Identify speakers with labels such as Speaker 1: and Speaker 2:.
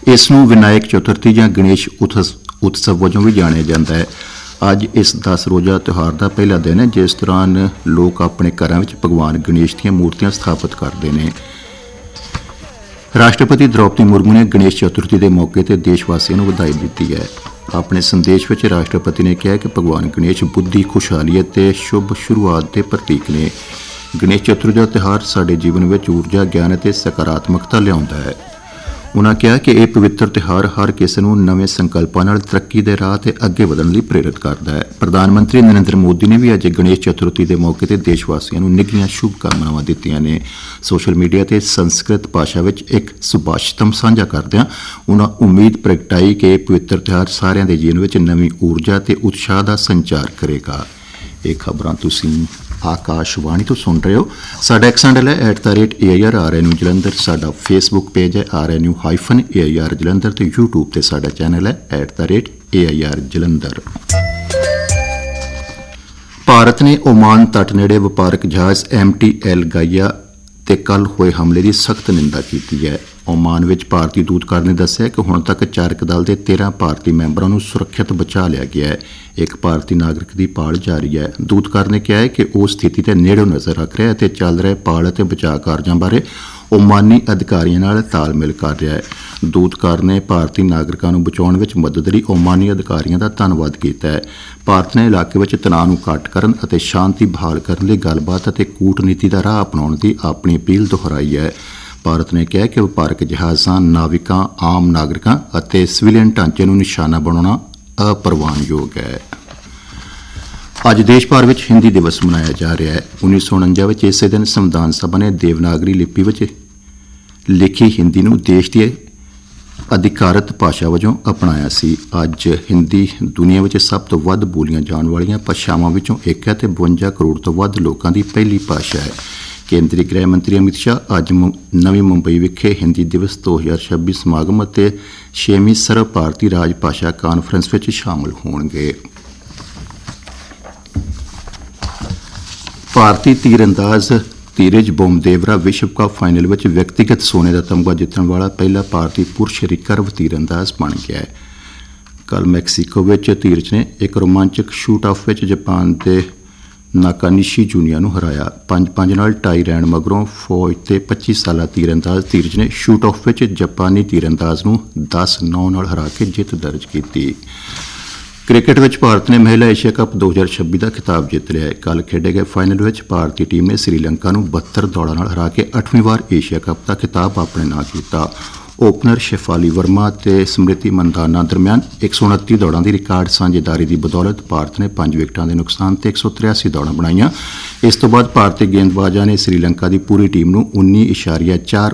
Speaker 1: इस नूं विनायक चतुर्थी जां गणेश उत्सव वजों भी जाणिया जांदा है। अज इस 10 रोज़ा त्यौहार का पहला दिन है, जिस दौरान लोग अपने घरों में भगवान गणेश दी मूर्तियां स्थापित करते हैं। राष्ट्रपति द्रौपदी मुर्मू ने गणेश चतुर्थी के मौके पर देशवासियों को बधाई दी है। अपने संदेश में राष्ट्रपति ने कहा कि भगवान गणेश बुद्धि, खुशहाली और शुभ शुरुआत के प्रतीक ने। गणेश चतुर्थी का त्यौहार साडे जीवन में ऊर्जा, ज्ञान और सकारात्मकता लियाउंदा है। उन्होंने कहा कि यह पवित्र त्यौहार हर किसी को नवे संकल्पों नाल तरक्की के राह से अगे वधण लई प्रेरित करता है। प्रधानमंत्री नरेंद्र मोदी ने भी अज गणेश चतुर्थी के मौके पर देशवासियों को निघियां शुभकामनावां दित्तियां ने। सोशल मीडिया से संस्कृत भाषा में एक सुभाषितम साझा करदिआं उन्होंने उम्मीद प्रगटाई कि पवित्र त्यौहार सारिਆਂ ਦੇ जीवन में नवी ऊर्जा और उत्साह का संचार करेगा। ये खबरां तुसीं आकाशवाणी तो सुन रहे हो। साडा एक्स हैंडल है @AIR जलंधर, साडा फेसबुक पेज है RNU-AIR जलंधर, तो यूट्यूब ते साडा चैनल है @AIR जलंधर। भारत ने ओमान तट नेड़े वपारक जहाज MT El Gaya ते कल होए हमले की सख्त निंदा की है। ओमान विच भारतीय दूतघर ने दस्सिया कि हुण तक चारक दल के 13 भारतीय मैंबरों को सुरक्षित बचा लिया गया है। एक भारतीय नागरिक की भाल जारी है। दूतघर ने कहा है कि वह स्थिति ते नेड़ों नज़र रख रहा है और चल रहे भाल और बचाव कार्यों बारे ओमानी अधिकारियों नाल तालमेल कर रहा है। दूतघर ने भारतीय नागरिकों को बचाने में मदद लई ओमानी अधिकारियों का धन्नवाद किया है। भारत ने इलाके में तनाव को घट करन अते शांति बहाल करने लई गलबात अते कूटनीति का राह अपनाने की अपनी अपील दोहराई है। भारत ने कहा कि वपारक जहाज़ां, नाविकां, आम नागरिकों अते सिविलियन ढांचे को निशाना बनाना अप्रवानयोग है। अज देश भर में हिंदी दिवस मनाया जा रहा है। 1949 में इस दिन संविधान सभा ने देवनागरी लिपि में लिखी हिंदी को देश की अधिकारत भाषा वजों अपनाया सी। अज हिंदी दुनिया में सब तो वध बोलियां जाने वाली भाषावां विचों एक है ते 52 करोड़ तो वध लोगों की पहली भाषा है। केंद्रीय गृह मंत्री अमित शाह अज नवी मुंबई विखे हिंदी दिवस 2026 समागम और 6वीं सर्व भारतीय राज भाषा कानफ्रेंस में शामिल होंगे। भारतीय तीरंदाज धीरज बोमदेवरा विश्व कप फाइनल में व्यक्तिगत सोने का तमगा जितने वाला पहला भारतीय पुरुष रिकर्व तीरंदाज बन गया है। कल मैक्सीको में धीरज ने एक रोमांचक शूट ऑफ में जापान के नाकानिशी जूनिया को हराया। 5-5 नाल टाई रहन मगरों फौज के 25 साला तीरंदाज धीरज ने शूट ऑफ में जापानी तीरंदाज को 10-9 नाल हरा के जित दर्ज की। क्रिकेट में भारत ने महिला एशिया कप 2026 का खिताब जीत लिया है। कल खेडे गए फाइनल में भारतीय टीम ने श्रीलंका को 72 दौड़ों नाल हरा के 8वीं बार एशिया कप का खिताब अपने नाम किया। ओपनर शेफाली वर्मा और स्मृति मंदाना दरमियान 129 दौड़ों की रिकार्ड साझेदारी की बदौलत भारत ने 5 विकेटों के नुकसान से 183 दौड़ां बनाईयां। इस तो बाद भारतीय गेंदबाजों ने श्रीलंका की पूरी टीम को 19.4